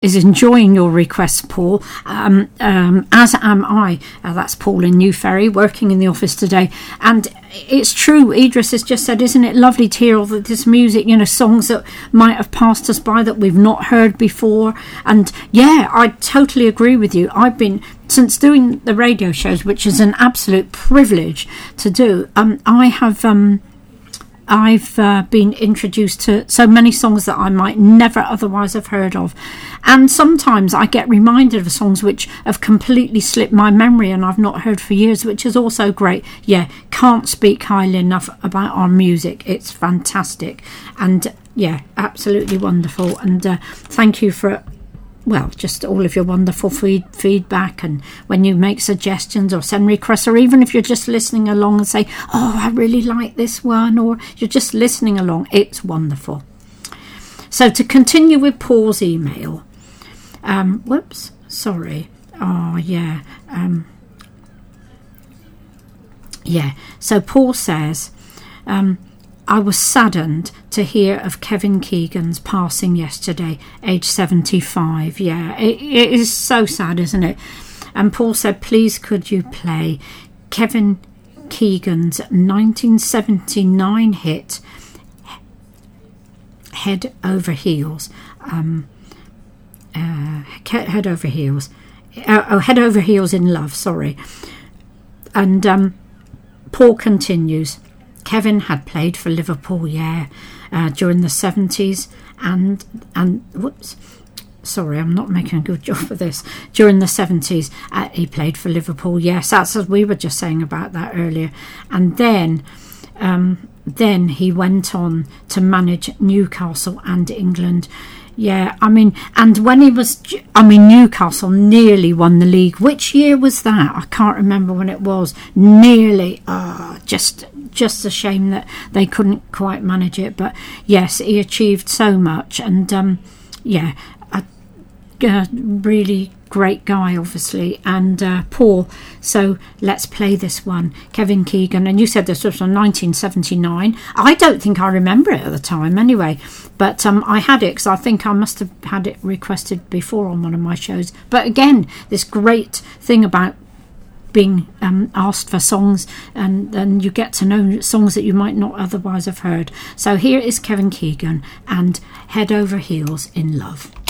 is enjoying your requests, Paul, as am I. That's Paul in New Ferry, working in the office today. And it's true, Idris has just said, isn't it lovely to hear all this music, songs that might have passed us by that we've not heard before. And yeah, I totally agree with you. I've been, since doing the radio shows, which is an absolute privilege to do, I've been introduced to so many songs that I might never otherwise have heard of. And sometimes I get reminded of songs which have completely slipped my memory and I've not heard for years, which is also great. Yeah, can't speak highly enough about our music. It's fantastic. And yeah, absolutely wonderful. And thank you for just all of your wonderful feedback, and when you make suggestions or send requests, or even if you're just listening along and say, oh, I really like this one, or you're just listening along, it's wonderful. So to continue with Paul's email, so Paul says, I was saddened to hear of Kevin Keegan's passing yesterday, age 75. Yeah, it is so sad, isn't it? And Paul said, please could you play Kevin Keegan's 1979 hit, Head Over Heels. Head Over Heels. Head Over Heels in Love, sorry. And Paul continues, Kevin had played for Liverpool, during the 70s and sorry, I'm not making a good job of this. During the 70s, he played for Liverpool. Yes, that's as we were just saying about that earlier. And then he went on to manage Newcastle and England. Yeah, and when he was, Newcastle nearly won the league. Which year was that? I can't remember when it was. Nearly, just a shame that they couldn't quite manage it. But yes, he achieved so much, and a really great guy, obviously. And Paul, so let's play this one, Kevin Keegan. And you said this was from 1979. I don't think I remember it at the time anyway, but I had it because I think I must have had it requested before on one of my shows. But again, this great thing about being asked for songs, and then you get to know songs that you might not otherwise have heard. So here is Kevin Keegan and Head Over Heels in Love.